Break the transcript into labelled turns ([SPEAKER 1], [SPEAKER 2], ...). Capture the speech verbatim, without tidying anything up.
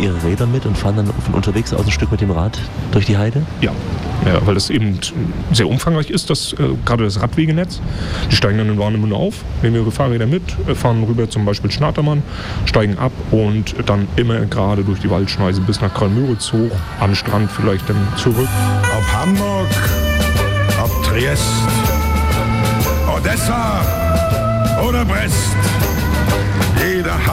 [SPEAKER 1] ihre Räder mit und fahren dann von unterwegs aus ein Stück mit dem Rad durch die Heide?
[SPEAKER 2] Ja. Ja, weil das eben sehr umfangreich ist, das, äh, gerade das Radwegenetz. Die steigen dann in Warnemünde auf, nehmen ihre Fahrräder mit, äh, fahren rüber zum Beispiel Schnatermann, steigen ab und dann immer gerade durch die Waldschneise bis nach Karl-Müritz hoch, an den Strand vielleicht dann zurück.
[SPEAKER 3] Ob Hamburg, ob Triest, Odessa oder Brest, jeder